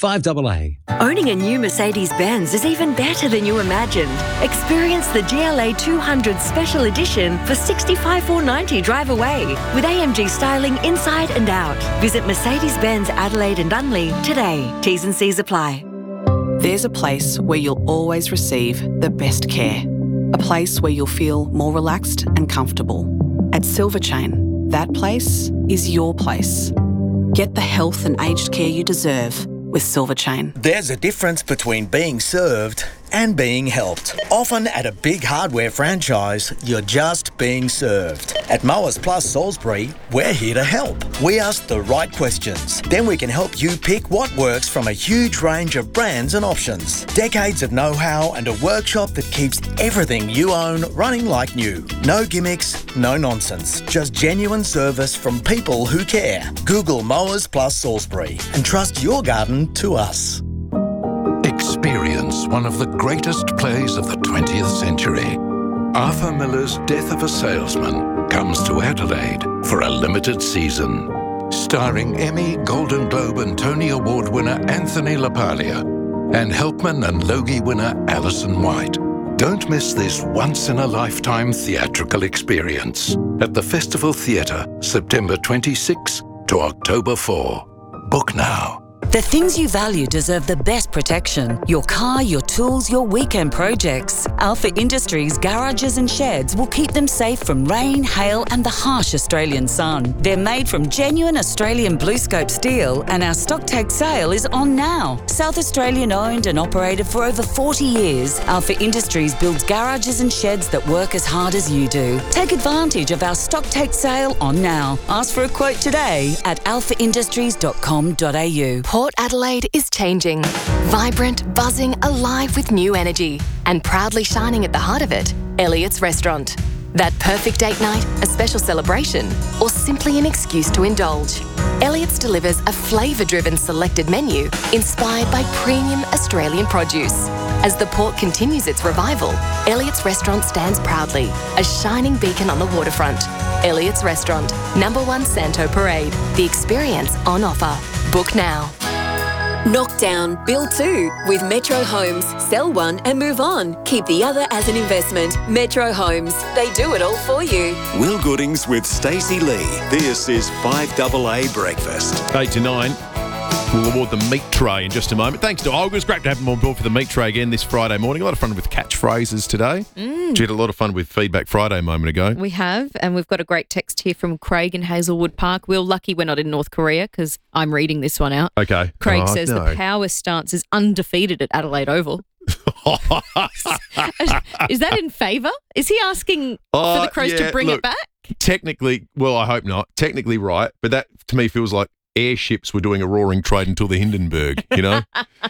5AA. Owning a new Mercedes-Benz is even better than you imagined. Experience the GLA 200 Special Edition for $65,490 drive away with AMG styling inside and out. Visit Mercedes-Benz Adelaide and Unley today. T's and C's apply. There's a place where you'll always receive the best care. A place where you'll feel more relaxed and comfortable. At Silver Chain, that place is your place. Get the health and aged care you deserve with Silver Chain. There's a difference between being served and being helped. Often at a big hardware franchise, you're just being served. At Mowers Plus Salisbury, we're here to help. We ask the right questions. Then we can help you pick what works from a huge range of brands and options. Decades of know-how and a workshop that keeps everything you own running like new. No gimmicks, no nonsense. Just genuine service from people who care. Google Mowers Plus Salisbury and trust your garden to us. Experience one of the greatest plays of the 20th century. Arthur Miller's Death of a Salesman comes to Adelaide for a limited season. Starring Emmy, Golden Globe and Tony Award winner Anthony LaPaglia and Helpman and Logie winner Alison White. Don't miss this once-in-a-lifetime theatrical experience at the Festival Theatre, September 26 to October 4. Book now. The things you value deserve the best protection. Your car, your tools, your weekend projects. Alpha Industries garages and sheds will keep them safe from rain, hail and the harsh Australian sun. They're made from genuine Australian BlueScope steel and our stock take sale is on now. South Australian owned and operated for over 40 years, Alpha Industries builds garages and sheds that work as hard as you do. Take advantage of our stock take sale on now. Ask for a quote today at alphaindustries.com.au. Port Adelaide is changing. Vibrant, buzzing, alive with new energy. And proudly shining at the heart of it, Elliott's Restaurant. That perfect date night, a special celebration, or simply an excuse to indulge. Elliott's delivers a flavour-driven selected menu inspired by premium Australian produce. As the port continues its revival, Elliott's Restaurant stands proudly, a shining beacon on the waterfront. Elliott's Restaurant, #1 Santo Parade. The experience on offer. Book now. Knock down, build two with Metro Homes. Sell one and move on. Keep the other as an investment. Metro Homes. They do it all for you. Will Goodings with Stacey Lee. This is 5AA Breakfast. 8 to 9. We'll award the meat tray in just a moment. Thanks to Olga's. Great to have them on board for the meat tray again this Friday morning. A lot of fun with catchphrases today. We had a lot of fun with Feedback Friday a moment ago. We have, and we've got a great text here from Craig in Hazelwood Park. We're lucky we're not in North Korea because I'm reading this one out. Okay. Craig says the power stance is undefeated at Adelaide Oval. Is that in favour? Is he asking for the Crows to bring it back? Technically, well, I hope not. Technically right, but that to me feels like airships were doing a roaring trade until the Hindenburg, you know?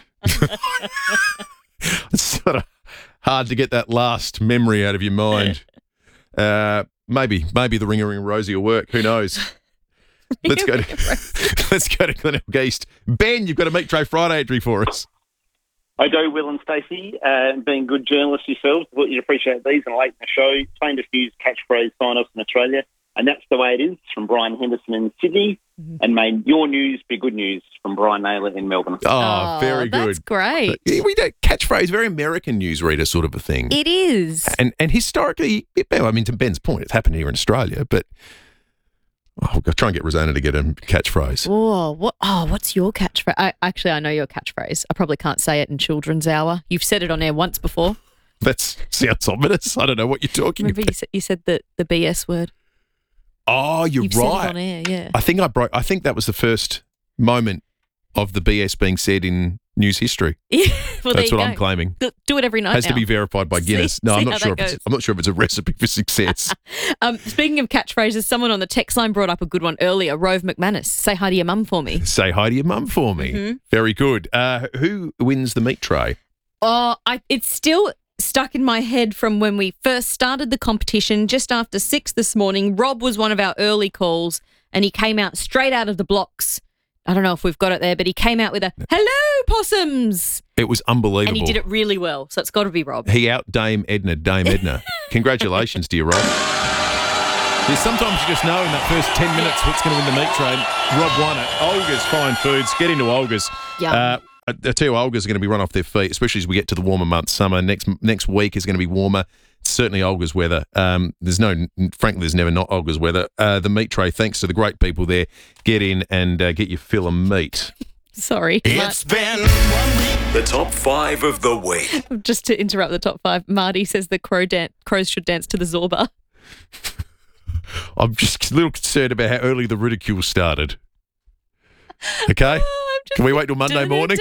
It's sort of hard to get that last memory out of your mind. Maybe the Ring-a-Ring Rosie will work. Who knows? Let's go to Glenelg East. Ben, you've got a Meat Tray Friday entry for us. I do, Will and Stacey, being good journalists yourselves, thought you'd appreciate these and late in the show. Plain to fuse catchphrase sign-offs in Australia. And that's the way it is from Brian Henderson in Sydney. And may your news be good news from Brian Naylor in Melbourne. Oh, very good. That's great. We do catchphrase, very American newsreader sort of a thing. It is. And historically, I mean, to Ben's point, it's happened here in Australia, but I'll try and get Rosanna to get a catchphrase. What's your catchphrase? I know your catchphrase. I probably can't say it in children's hour. You've said it on air once before. That sounds ominous. I don't know what you're talking about. Remember you said the BS word? Oh, you've right. Said it on air, yeah. I think that was the first moment of the BS being said in news history. Yeah, well, that's what I'm claiming. Do it every night. Has to be verified by Guinness. I'm not sure if it's a recipe for success. Speaking of catchphrases, someone on the text line brought up a good one earlier. Rove McManus, say hi to your mum for me. Say hi to your mum for me. Mm-hmm. Very good. Who wins the meat tray? It's still stuck in my head from when we first started the competition just after 6 this morning. Rob was one of our early calls and he came out straight out of the blocks. I don't know if we've got it there, but he came out with a "Hello, possums." It was unbelievable. And he did it really well, so it's got to be Rob. He out Dame Edna. Congratulations to you, Rob. Sometimes you just know in that first 10 minutes what's going to win the meat tray. Rob won it. Olga's Fine Foods. Get into Olga's. Yeah. I tell you, Olga's going to be run off their feet, especially as we get to the warmer months. Summer next week is going to be warmer. It's certainly Olga's weather. Frankly, there's never not Olga's weather. The meat tray, thanks to the great people there. Get in and get your fill of meat. Sorry. It's been 1 week. The top 5 of the week. Just to interrupt the top 5, Marty says the crows should dance to the Zorba. I'm just a little concerned about how early the ridicule started. Okay? Can we wait till Monday morning?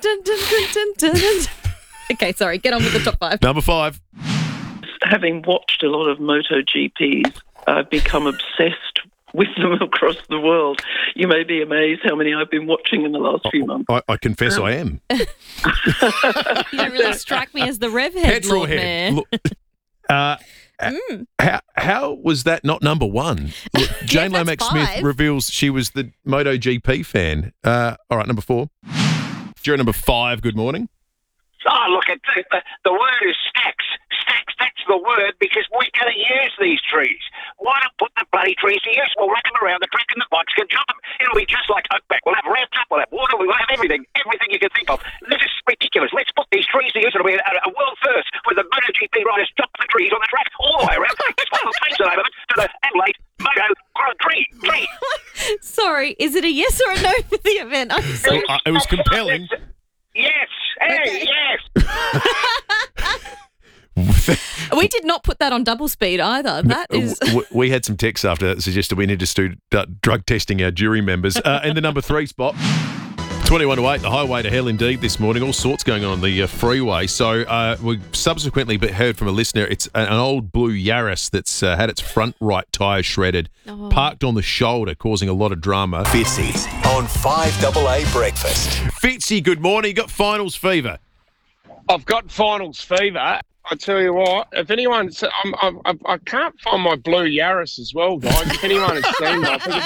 Okay, sorry. Get on with the top 5. Number 5. Having watched a lot of MotoGPs, I've become obsessed with them across the world. You may be amazed how many I've been watching in the last few months. I confess I am. You don't really strike me as the rev head, Petrol Lord head. Mayor. How was that not number 1? Look, Jane Lomax Smith reveals she was the MotoGP fan. All right, number 4. You're number 5. Good morning. Oh, look, the word is stacks. Stacks, that's the word, because we're going to use these trees. Why not put the bloody trees to use? We'll rack them around the track and the bikes can jump them. It'll be just like Oakback. We'll have ramps up, we'll have water, we'll have everything you can think of. This is ridiculous. Let's put these trees to use. It'll be a world first where the MotoGP riders jump the trees on the track all the way around. Let's put the takes the name of it to the Adelaide Moto Grand Prix. Sorry, is it a yes or a no for the event? I'm so it was compelling. Yes. Hey, yes. We did not put that on double speed either. That is. We had some texts after that suggested we need to do drug testing our jury members. In the number 3 spot, 21 to 8, the highway to hell indeed this morning. All sorts going on the freeway. So we subsequently heard from a listener. It's an old blue Yaris that's had its front right tyre shredded, parked on the shoulder, causing a lot of drama. Fitzy on 5AA Breakfast. Fitzy, good morning. You got finals fever. I've got finals fever. I tell you what, if anyone's, I can't find my blue Yaris as well, guys. If anyone has seen it, I think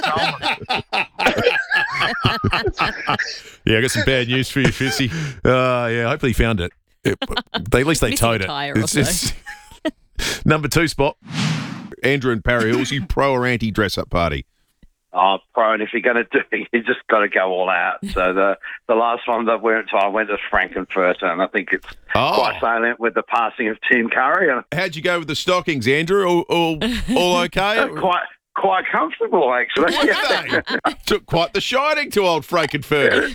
it's been stolen. Yeah, I got some bad news for you, Fitzy. Yeah, hopefully you found it. At least they towed it. It's number 2 spot. Andrew and Parry Hills, you pro or anti dress-up party? Oh, pro, and if you're going to do it, you just got to go all out. So the last one that I went to Frankenfurter, and I think it's quite salient with the passing of Tim Curry. How'd you go with the stockings, Andrew? All okay? Quite comfortable, actually. Took quite the shining to old Frankenfurter.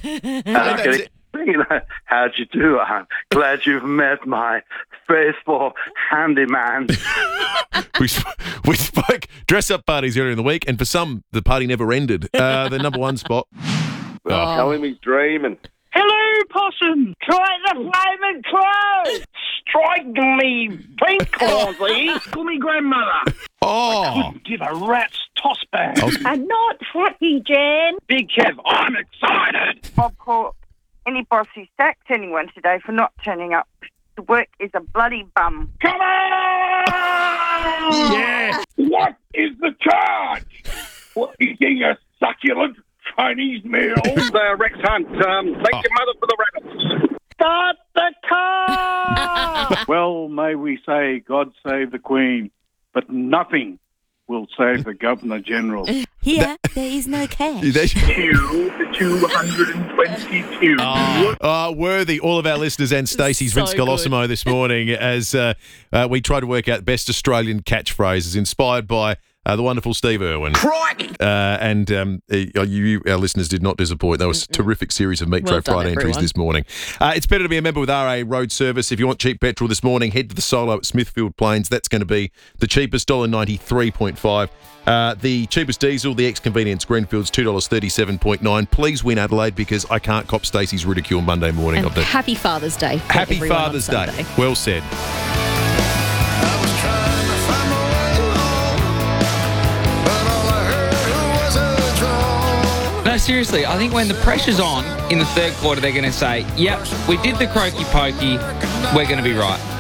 How'd you do? I'm glad you've met my faithful handyman. We spoke dress-up parties earlier in the week, and for some, the party never ended. The number 1 spot. Tell him he's dreaming. Hello, possum. Try the flaming crow. Strike me, pink Causey. Call me grandmother. I couldn't give a rat's toss back. I'm not happy, Jen. Big Kev, I'm excited. Bob caught any boss who sacked anyone today for not turning up to work is a bloody bum. Come on! Yeah. What is the charge? What, eating a succulent Chinese meal? Rex Hunt, thank your mother for the rabbits. Start the car! Well, may we say, God save the Queen, but nothing will save the Governor-General. Here, there is no cash. 222. Worthy, all of our listeners and Stacey's Vince Colosimo this morning as we try to work out best Australian catchphrases inspired by the wonderful Steve Irwin. Crikey! You, our listeners, did not disappoint. That was a terrific series of Metro Friday entries this morning. It's better to be a member with RA Road Service. If you want cheap petrol this morning, head to the Solo at Smithfield Plains. That's going to be the cheapest, $1.93.5. The cheapest diesel, the ex-convenience Greenfields, $2.37.9. Please win Adelaide, because I can't cop Stacey's ridicule Monday morning. And happy Father's Day. Happy Father's Day. Well said. No, seriously, I think when the pressure's on in the third quarter, they're going to say, yep, we did the croaky pokey, we're going to be right.